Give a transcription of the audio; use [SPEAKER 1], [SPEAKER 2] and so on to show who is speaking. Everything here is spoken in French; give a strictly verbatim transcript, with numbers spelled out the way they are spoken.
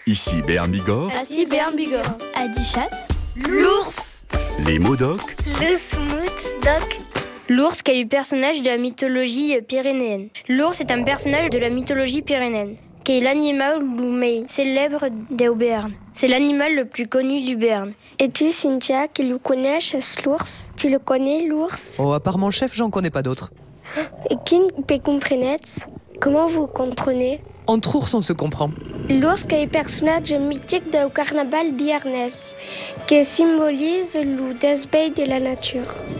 [SPEAKER 1] Ici Béarn Bigorre.
[SPEAKER 2] Ici Béarn Bigorre.
[SPEAKER 3] Adichat.
[SPEAKER 2] L'ours.
[SPEAKER 1] Les mots doc.
[SPEAKER 4] Le smoot doc.
[SPEAKER 5] L'ours qui est un personnage de la mythologie pyrénéenne. L'ours est un personnage de la mythologie pyrénéenne, qui est l'animal loumet célèbre des Béarn. C'est l'animal le plus connu du Béarn.
[SPEAKER 6] Et tu, Cynthia, qui le connais, l'ours? Tu le connais, l'ours?
[SPEAKER 7] Oh, à part mon chef, j'en connais pas d'autres.
[SPEAKER 6] Et qui peut comprendre? Comment vous comprenez?
[SPEAKER 7] Entre ours, on se comprend.
[SPEAKER 6] L'ours est un personnage mythique du carnaval béarnais, qui symbolise le respect de la nature.